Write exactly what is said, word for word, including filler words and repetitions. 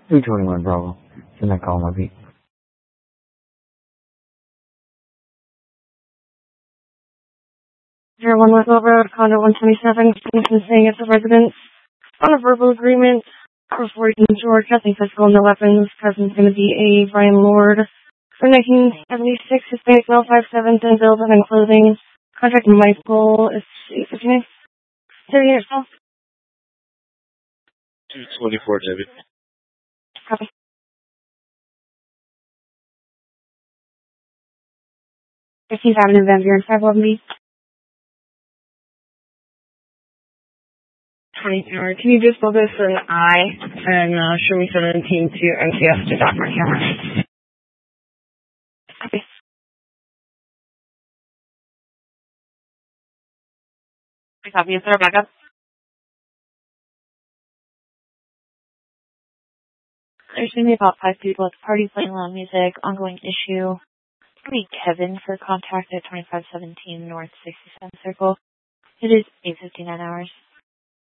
two twenty-one Bravo. Send that call, my beat. zero one West Road, condo one twenty-seven, saying it's a residence on a verbal agreement for Fortune George, nothing physical, no weapons. Present's going to be a Brian Lord for nineteen seventy-six, Hispanic male, five seven, thin build, and clothing. Contract Michael is eight fifty-nine. Thirty yourself. two twenty-four, David. Copy. fifteenth Avenue, Van Buren, five eleven B. twenty hour. Can you just spell this an I and uh, show me seventeen to M C S to Doctor Camera? Copy. Copy. Is there a backup? There's going to be about five people at the party playing loud music. Ongoing issue. It's going to be Kevin for contact at twenty-five seventeen North sixty-seventh Circle. It is eight fifty-nine hours.